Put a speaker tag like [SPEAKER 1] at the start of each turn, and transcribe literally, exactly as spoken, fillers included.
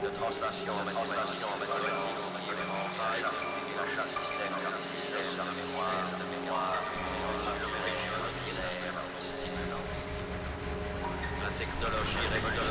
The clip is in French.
[SPEAKER 1] de translation mathématique, l'achat système, système de mémoire, de mémoire, stimulant. La technologie révolutionnaire.